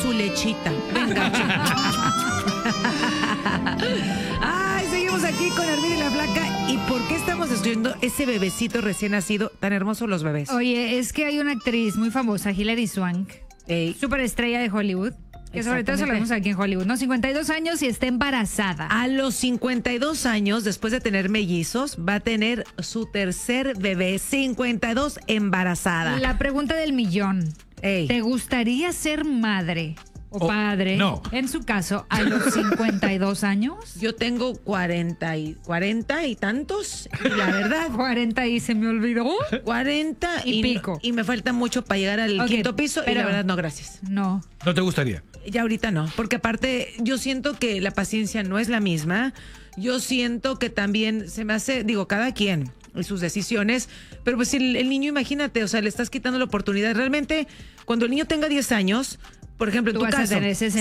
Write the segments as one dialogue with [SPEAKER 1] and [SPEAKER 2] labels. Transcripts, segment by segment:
[SPEAKER 1] su lechita. Venga. Ay, seguimos aquí con Armida y la Flaca. ¿Y por qué estamos destruyendo ese bebecito recién nacido? Tan hermosos los bebés.
[SPEAKER 2] Oye, es que hay una actriz muy famosa, Hilary Swank, superestrella de Hollywood, que sobre todo se lo vemos aquí en Hollywood, ¿no? 52 años y está embarazada.
[SPEAKER 1] A los 52 años, después de tener mellizos, va a tener su tercer bebé. 52 embarazada.
[SPEAKER 2] La pregunta del millón. ¿Te gustaría ser madre o padre, en su caso, a los 52 años?
[SPEAKER 1] Yo tengo 40 y tantos, y la verdad...
[SPEAKER 2] 40 y se me olvidó.
[SPEAKER 1] 40
[SPEAKER 2] y pico.
[SPEAKER 1] Y me falta mucho para llegar al quinto piso, y la verdad no, gracias.
[SPEAKER 2] No.
[SPEAKER 3] ¿No te gustaría?
[SPEAKER 1] Ya ahorita no, porque aparte yo siento que la paciencia no es la misma. Yo siento que también se me hace, digo, cada quien y sus decisiones, pero pues el niño, imagínate, o sea, le estás quitando la oportunidad. Realmente, cuando el niño tenga 10 años, por ejemplo, en tu caso,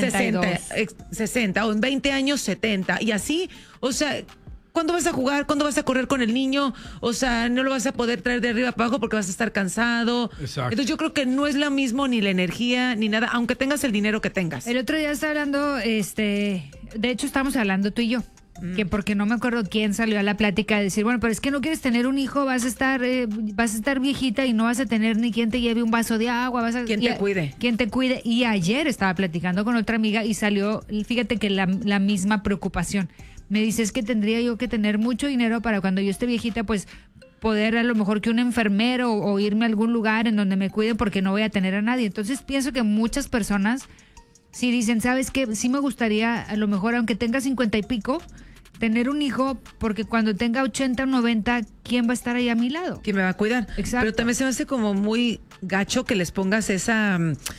[SPEAKER 1] 60, o en 20 años, 70, y así, o sea, ¿cuándo vas a jugar? ¿Cuándo vas a correr con el niño? O sea, no lo vas a poder traer de arriba para abajo porque vas a estar cansado.
[SPEAKER 3] Exacto.
[SPEAKER 1] Entonces yo creo que no es lo mismo ni la energía ni nada, aunque tengas el dinero que tengas.
[SPEAKER 2] El otro día estaba hablando, de hecho estamos hablando tú y yo, que porque no me acuerdo quién salió a la plática de decir, bueno, pero es que no quieres tener un hijo, vas a estar viejita y no vas a tener ni quien te lleve un vaso de agua,
[SPEAKER 1] ¿Quién te cuide?
[SPEAKER 2] ¿Quién te cuide? Y ayer estaba platicando con otra amiga y salió, fíjate que la misma preocupación. Me dice, es que tendría yo que tener mucho dinero para cuando yo esté viejita, pues poder a lo mejor que un enfermero o irme a algún lugar en donde me cuiden porque no voy a tener a nadie. Entonces pienso que muchas personas sí dicen, ¿sabes qué? Sí me gustaría, a lo mejor aunque tenga 50 y pico, tener un hijo, porque cuando tenga 80 o 90, ¿quién va a estar ahí a mi lado?
[SPEAKER 1] ¿Quién me va a cuidar?
[SPEAKER 2] Exacto.
[SPEAKER 1] Pero también se me hace como muy gacho que les pongas esa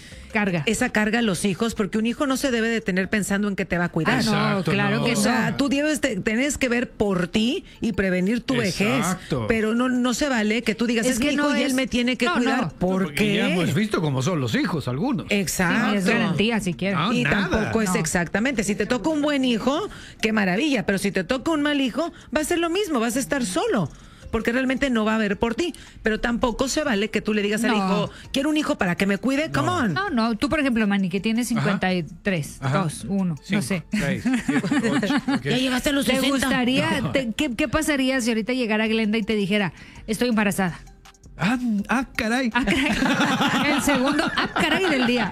[SPEAKER 1] carga a los hijos, porque un hijo no se debe de tener pensando en que te va a cuidar.
[SPEAKER 3] Exacto,
[SPEAKER 2] no, claro que
[SPEAKER 1] O sea, tú tenés que ver por ti y prevenir tu vejez. Pero no se vale que tú digas, es mi hijo y él me tiene que cuidar. ¿Por qué?
[SPEAKER 3] Ya hemos visto cómo son los hijos algunos.
[SPEAKER 1] Exacto.
[SPEAKER 2] Sí, es garantía si quieres.
[SPEAKER 1] Y tampoco es exactamente. Si te toca un buen hijo, qué maravilla. Pero si te toca un mal hijo, va a ser lo mismo, vas a estar solo. Porque realmente no va a haber por ti. Pero tampoco se vale que tú le digas al hijo, quiero un hijo para que me cuide, come on.
[SPEAKER 2] No, tú por ejemplo, Manny, que tienes 53, 2, 1, 5, no sé.
[SPEAKER 3] 6, 7, 8,
[SPEAKER 1] Ya llegaste a los 60.
[SPEAKER 2] ¿Te gustaría, qué pasaría si ahorita llegara Glenda y te dijera, estoy embarazada?
[SPEAKER 3] Caray.
[SPEAKER 2] El segundo, caray del día.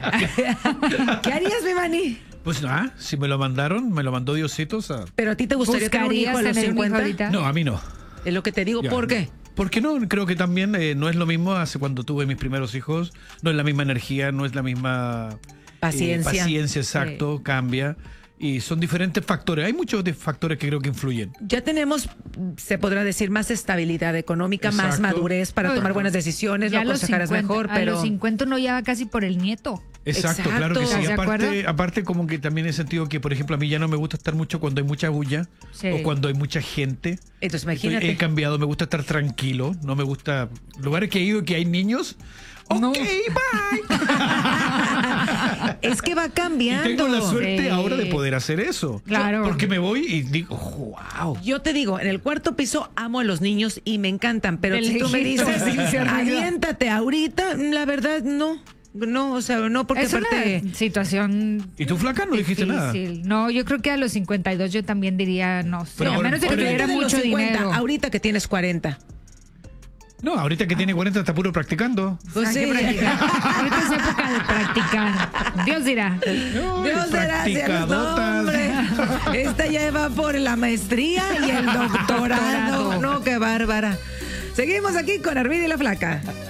[SPEAKER 1] ¿Qué harías, mi Manny?
[SPEAKER 3] Pues si me lo mandaron, me lo mandó Diosito.
[SPEAKER 1] ¿Pero a ti te gustaría tener un hijo a los 50?
[SPEAKER 3] No, a mí no.
[SPEAKER 1] Es lo que te digo, ¿por qué?
[SPEAKER 3] Porque no, creo que también no es lo mismo hace cuando tuve mis primeros hijos, no es la misma energía, no es la misma
[SPEAKER 1] paciencia,
[SPEAKER 3] exacto, cambia. Y son diferentes factores. Hay muchos factores que creo que influyen.
[SPEAKER 1] Ya tenemos, se podrá decir, más estabilidad económica, más madurez para tomar buenas decisiones, lo aconsejarás mejor, pero...
[SPEAKER 2] A los 50 uno ya va casi por el nieto.
[SPEAKER 3] Exacto, claro que sí. Aparte como que también he sentido que, por ejemplo, a mí ya no me gusta estar mucho cuando hay mucha bulla o cuando hay mucha gente.
[SPEAKER 1] Entonces, imagínate.
[SPEAKER 3] He cambiado, me gusta estar tranquilo, no me gusta... Lugares que he ido que hay niños... Ok, bye.
[SPEAKER 1] Es que va cambiando.
[SPEAKER 3] Y tengo la suerte ahora de poder hacer eso.
[SPEAKER 2] Claro.
[SPEAKER 3] Porque me voy y digo, wow.
[SPEAKER 1] Yo te digo, en el cuarto piso amo a los niños y me encantan, pero si tú me dices, aviéntate ahorita, la verdad, no. No, o sea, no, porque
[SPEAKER 2] es
[SPEAKER 1] aparte...
[SPEAKER 2] una situación...
[SPEAKER 3] ¿Y tú, Flaca, no dijiste nada?
[SPEAKER 2] No, yo creo que a los 52 yo también diría no sé.
[SPEAKER 3] Pero
[SPEAKER 2] a menos de que tuviera mucho
[SPEAKER 1] 50,
[SPEAKER 2] dinero.
[SPEAKER 1] Ahorita que tienes 40.
[SPEAKER 3] No, ahorita que tiene 40 está puro practicando.
[SPEAKER 1] Pues sí.
[SPEAKER 2] Ahorita es época de practicar. Dios dirá.
[SPEAKER 1] Dios dirá. No, hombre. Esta ya va por la maestría y el doctorado. No, qué bárbara. Seguimos aquí con Armida y la Flaca.